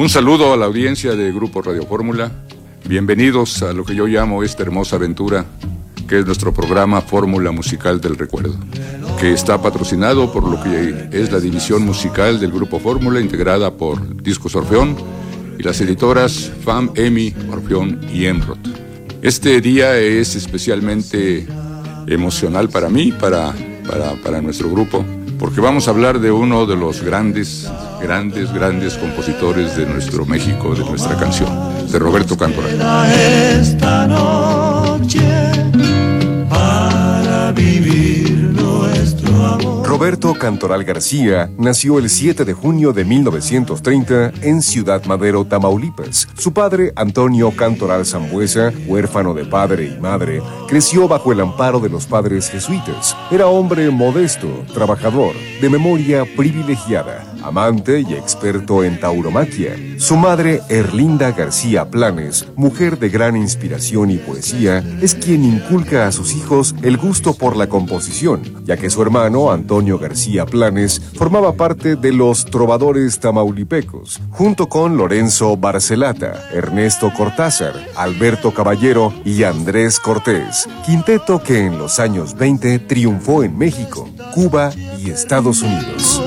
Un saludo a la audiencia de Grupo Radio Fórmula. Bienvenidos a lo que yo llamo esta hermosa aventura, que es nuestro programa Fórmula Musical del Recuerdo, que está patrocinado por lo que es la división musical del Grupo Fórmula, integrada por Discos Orfeón y las editoras FAM, EMI, Orfeón y Emrod. Este día es especialmente emocional para mí, para nuestro grupo, porque vamos a hablar de uno de los grandes compositores de nuestro México, de nuestra canción, de Roberto Cantoral. Esta noche para vivir nuestro amor. Roberto Cantoral García nació el 7 de junio de 1930 en Ciudad Madero, Tamaulipas. Su padre, Antonio Cantoral Sambuesa, huérfano de padre y madre, creció bajo el amparo de los padres jesuitas. Era hombre modesto, trabajador, de memoria privilegiada, amante y experto en tauromaquia. Su madre, Erlinda García Planes, mujer de gran inspiración y poesía, es quien inculca a sus hijos el gusto por la composición, ya que su hermano, Antonio García Planes, formaba parte de los trovadores tamaulipecos, junto con Lorenzo Barcelata, Ernesto Cortázar, Alberto Caballero y Andrés Cortés, quinteto que en los años 20 triunfó en México, Cuba y Estados Unidos.